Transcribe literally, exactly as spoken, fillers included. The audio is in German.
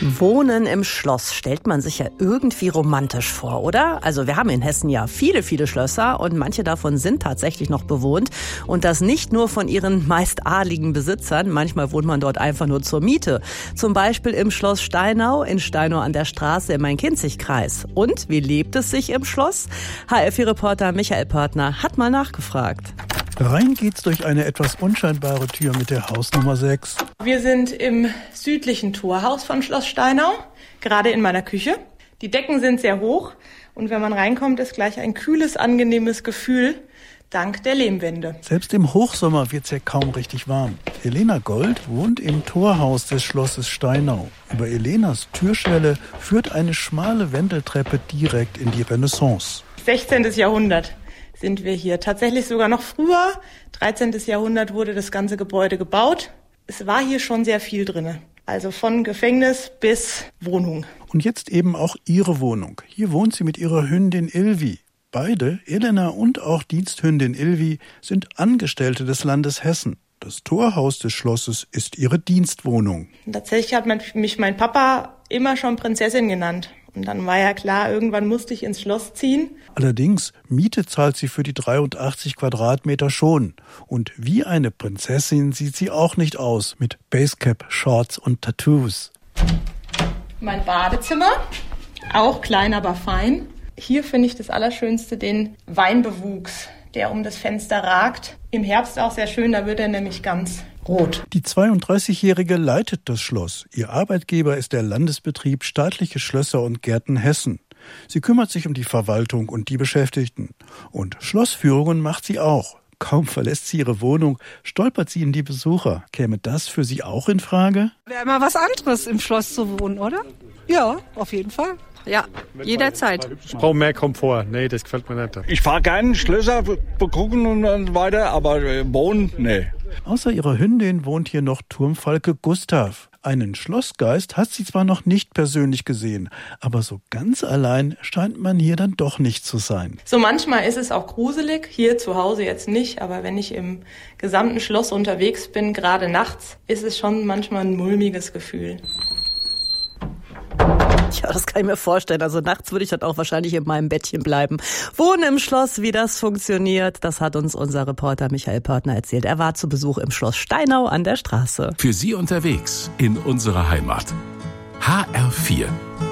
Wohnen im Schloss stellt man sich ja irgendwie romantisch vor, oder? Also wir haben in Hessen ja viele, viele Schlösser und manche davon sind tatsächlich noch bewohnt. Und das nicht nur von ihren meist adligen Besitzern. Manchmal wohnt man dort einfach nur zur Miete. Zum Beispiel im Schloss Steinau, in Steinau an der Straße im Main-Kinzig-Kreis. Und wie lebt es sich im Schloss? H R vier Reporter Michael Pörtner hat mal nachgefragt. Rein geht's durch eine etwas unscheinbare Tür mit der Hausnummer sechs. Wir sind im südlichen Torhaus von Schloss Steinau, gerade in meiner Küche. Die Decken sind sehr hoch und wenn man reinkommt, ist gleich ein kühles, angenehmes Gefühl, dank der Lehmwände. Selbst im Hochsommer wird's ja kaum richtig warm. Elena Gold wohnt im Torhaus des Schlosses Steinau. Über Elenas Türschwelle führt eine schmale Wendeltreppe direkt in die Renaissance. sechzehntes Jahrhundert sind wir hier. Tatsächlich sogar noch früher. dreizehntes Jahrhundert wurde das ganze Gebäude gebaut. Es war hier schon sehr viel drin. Also von Gefängnis bis Wohnung. Und jetzt eben auch ihre Wohnung. Hier wohnt sie mit ihrer Hündin Ilvi. Beide, Elena und auch Diensthündin Ilvi, sind Angestellte des Landes Hessen. Das Torhaus des Schlosses ist ihre Dienstwohnung. Tatsächlich hat mich mein Papa immer schon Prinzessin genannt. Und dann war ja klar, irgendwann musste ich ins Schloss ziehen. Allerdings, Miete zahlt sie für die dreiundachtzig Quadratmeter schon. Und wie eine Prinzessin sieht sie auch nicht aus, mit Basecap, Shorts und Tattoos. Mein Badezimmer, auch klein, aber fein. Hier finde ich das Allerschönste den Weinbewuchs, der um das Fenster ragt. Im Herbst auch sehr schön, da wird er nämlich ganz rot. Die zweiunddreißigjährige leitet das Schloss. Ihr Arbeitgeber ist der Landesbetrieb Staatliche Schlösser und Gärten Hessen. Sie kümmert sich um die Verwaltung und die Beschäftigten. Und Schlossführungen macht sie auch. Kaum verlässt sie ihre Wohnung, stolpert sie in die Besucher. Käme das für Sie auch in Frage? Wäre immer was anderes, im Schloss zu wohnen, oder? Ja, auf jeden Fall. Ja, jederzeit. Ich brauche mehr Komfort. Nee, das gefällt mir nicht. Ich fahre gerne Schlösser begucken und so weiter, aber wohnen, nee. Außer ihrer Hündin wohnt hier noch Turmfalke Gustav. Einen Schlossgeist hat sie zwar noch nicht persönlich gesehen, aber so ganz allein scheint man hier dann doch nicht zu sein. So manchmal ist es auch gruselig, hier zu Hause jetzt nicht, aber wenn ich im gesamten Schloss unterwegs bin, gerade nachts, ist es schon manchmal ein mulmiges Gefühl. Ja, das kann ich mir vorstellen. Also nachts würde ich dann auch wahrscheinlich in meinem Bettchen bleiben. Wohnen im Schloss, wie das funktioniert, das hat uns unser Reporter Michael Pörtner erzählt. Er war zu Besuch im Schloss Steinau an der Straße. Für Sie unterwegs in unserer Heimat. H R vier.